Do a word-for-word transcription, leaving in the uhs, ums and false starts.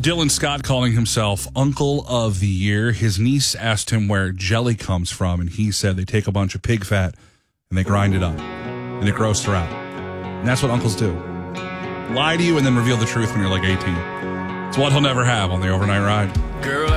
Dylan Scott calling himself Uncle of the Year. His niece asked him where jelly comes from, and he said they take a bunch of pig fat and they grind it up, and it grows throughout. And that's what uncles do. Lie to you and then reveal the truth when you're like eighteen. It's what he'll never have on the Overnight Ride. Girl,